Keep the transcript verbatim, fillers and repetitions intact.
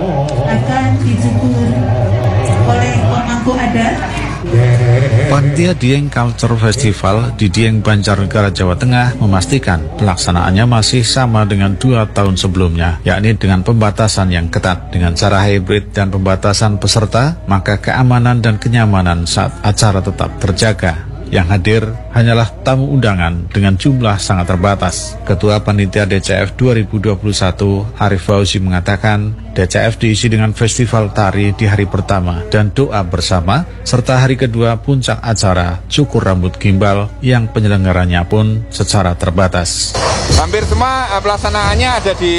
akan dijemput oleh pemangku adat. Panitia Dieng Culture Festival di Dieng Banjarnegara, Jawa Tengah memastikan pelaksanaannya masih sama dengan dua tahun sebelumnya, yakni dengan pembatasan yang ketat. Dengan cara hybrid dan pembatasan peserta, maka keamanan dan kenyamanan saat acara tetap terjaga. Yang hadir hanyalah tamu undangan dengan jumlah sangat terbatas. Ketua Panitia D C F dua ribu dua puluh satu, Arif Fauzi, mengatakan D C F diisi dengan festival tari di hari pertama dan doa bersama, serta hari kedua puncak acara cukur rambut gimbal yang penyelenggaranya pun secara terbatas. Hampir semua pelaksanaannya ada di